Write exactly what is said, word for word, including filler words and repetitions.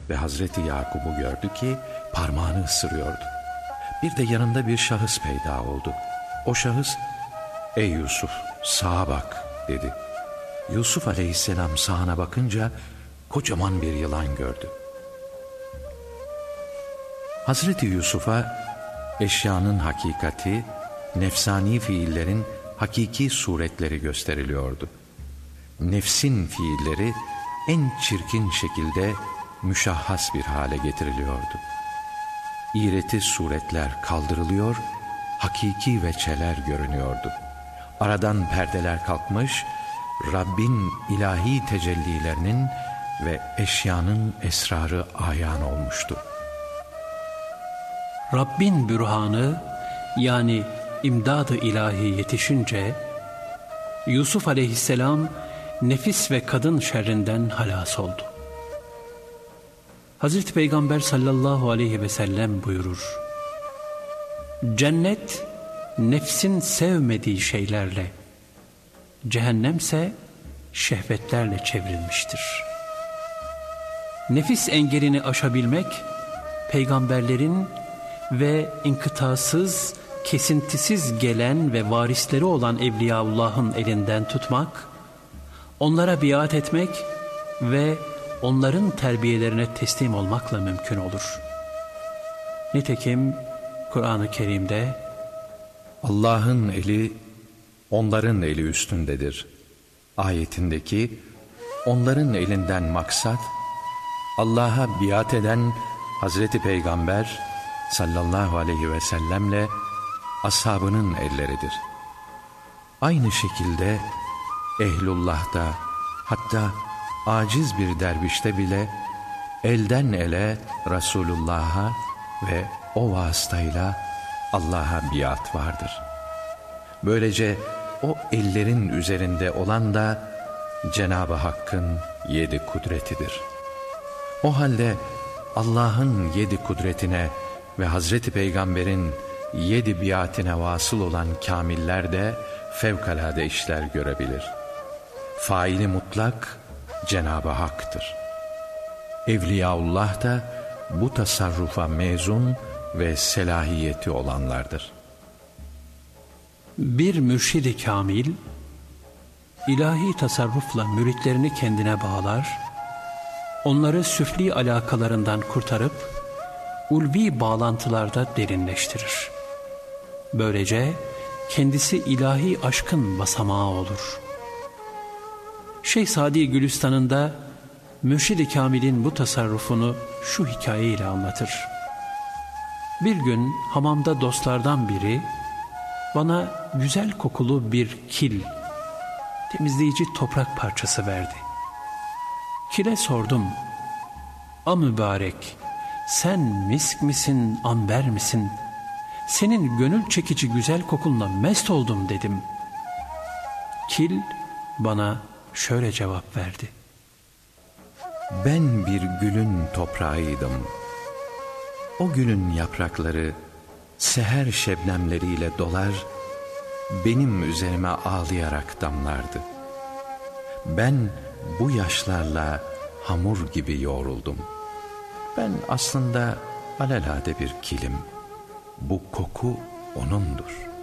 ve Hazreti Yakub'u gördü ki parmağını ısırıyordu. Bir de yanında bir şahıs peyda oldu. O şahıs, "Ey Yusuf, sağa bak," dedi. Yusuf aleyhisselam sağına bakınca kocaman bir yılan gördü. Hazreti Yusuf'a eşyanın hakikati, nefsani fiillerin hakiki suretleri gösteriliyordu. Nefsin fiilleri en çirkin şekilde müşahhas bir hale getiriliyordu. İğreti suretler kaldırılıyor, hakiki veçeler görünüyordu. Aradan perdeler kalkmış, Rabbin ilahi tecellilerinin ve eşyanın esrarı ayan olmuştu. Rabbin bürhanı, yani imdad-ı ilahi yetişince Yusuf aleyhisselam nefis ve kadın şerrinden halas oldu. Hazreti Peygamber sallallahu aleyhi ve sellem buyurur: cennet nefsin sevmediği şeylerle, cehennemse şehvetlerle çevrilmiştir. Nefis engelini aşabilmek, peygamberlerin ve inkıtasız, kesintisiz gelen ve varisleri olan Evliyaullah'ın elinden tutmak, onlara biat etmek ve onların terbiyelerine teslim olmakla mümkün olur. Nitekim Kur'an-ı Kerim'de Allah'ın eli onların eli üstündedir ayetindeki onların elinden maksat, Allah'a biat eden Hazreti Peygamber sallallahu aleyhi ve sellemle ashabının elleridir. Aynı şekilde ehlullah'ta, hatta aciz bir dervişte bile elden ele Resulullah'a ve o vasıtayla Allah'a biat vardır. Böylece o ellerin üzerinde olan da Cenab-ı Hakk'ın yedi kudretidir. O halde Allah'ın yedi kudretine ve Hazreti Peygamber'in yedi biatine vasıl olan kamiller de fevkalade işler görebilir. Faili mutlak Cenab-ı Hak'tır. Evliyaullah da bu tasarrufa mezun ve selahiyeti olanlardır. Bir mürşid-i kamil, ilahi tasarrufla müritlerini kendine bağlar, onları süfli alakalarından kurtarıp, ulvi bağlantılarda derinleştirir. Böylece kendisi ilahi aşkın basamağı olur. Şeyh Sadi Gülistan'ında Mürşid-i Kamil'in bu tasarrufunu şu hikayeyle anlatır. Bir gün hamamda dostlardan biri bana güzel kokulu bir kil, temizleyici toprak parçası verdi. Kile sordum: "A mübarek, sen misk misin, amber misin? Senin gönül çekici güzel kokunla mest oldum," dedim. Kil bana şöyle cevap verdi: "Ben bir gülün toprağıydım. O gülün yaprakları seher şebnemleriyle dolar, benim üzerime ağlayarak damlardı. Ben bu yaşlarla hamur gibi yoğruldum. Ben aslında alelade bir kilim. Bu koku O'nundur."